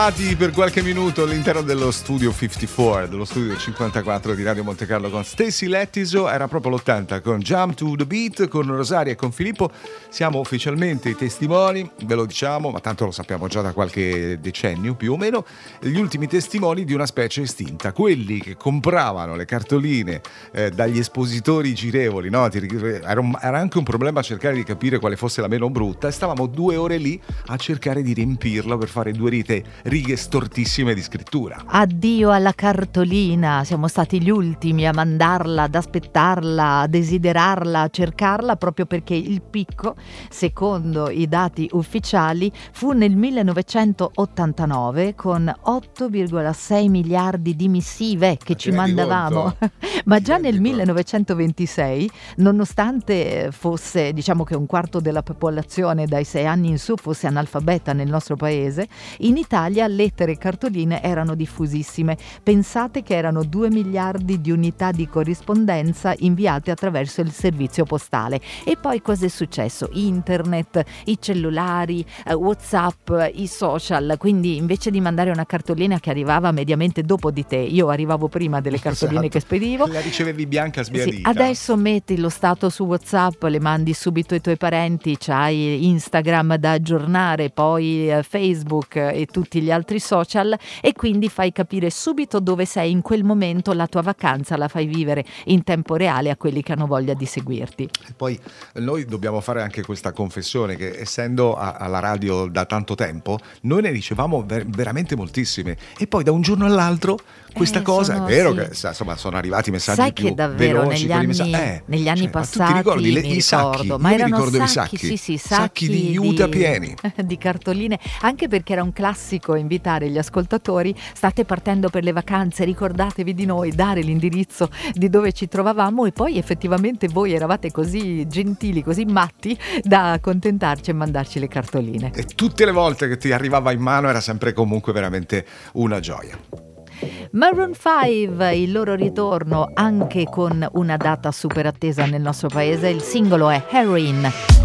Per qualche minuto all'interno dello studio 54, dello studio 54 di Radio Monte Carlo con Stacy Lattiso. Era proprio l'80 con Jump to the Beat, con Rosaria e con Filippo. Siamo ufficialmente i testimoni, ve lo diciamo, ma tanto lo sappiamo già da qualche decennio più o meno, gli ultimi testimoni di una specie estinta, quelli che compravano le cartoline dagli espositori girevoli, no? Era anche un problema cercare di capire quale fosse la meno brutta, e stavamo 2 ore lì a cercare di riempirlo per fare 2 righe stortissime di scrittura. Addio alla cartolina, siamo stati gli ultimi a mandarla, ad aspettarla, a desiderarla, a cercarla, proprio perché il picco, secondo i dati ufficiali, fu nel 1989 con 8,6 miliardi di missive che ci mandavamo. Ma già nel 1926, nonostante fosse, diciamo che un quarto della popolazione dai 6 anni in su fosse analfabeta nel nostro paese, in Italia lettere e cartoline erano diffusissime. Pensate che erano 2 miliardi di unità di corrispondenza inviate attraverso il servizio postale. E poi cosa è successo? Internet, i cellulari, WhatsApp, i social. Quindi invece di mandare una cartolina che arrivava mediamente dopo di te, io arrivavo prima delle cartoline che spedivo. La ricevevi bianca sbiadita. Sì, adesso metti lo stato su WhatsApp, le mandi subito ai tuoi parenti, c'hai Instagram da aggiornare, poi Facebook e tutti gli altri social, e quindi fai capire subito dove sei in quel momento. La tua vacanza la fai vivere in tempo reale a quelli che hanno voglia di seguirti. E poi noi dobbiamo fare anche questa confessione, che essendo alla radio da tanto tempo, noi ne ricevamo veramente moltissime, e poi da un giorno all'altro questa cosa è vero, sì, che insomma sono arrivati messaggi. Sai più che davvero veloci, negli anni passati, tu ti ricordi i sacchi? Ma erano sacchi, sacchi di juta pieni di cartoline, anche perché era un classico invitare gli ascoltatori: state partendo per le vacanze, ricordatevi di noi, dare l'indirizzo di dove ci trovavamo, e poi effettivamente voi eravate così gentili, così matti da accontentarci e mandarci le cartoline. E tutte le volte che ti arrivava in mano era sempre comunque veramente una gioia. Maroon 5, il loro ritorno anche con una data super attesa nel nostro paese. Il singolo è Heroin.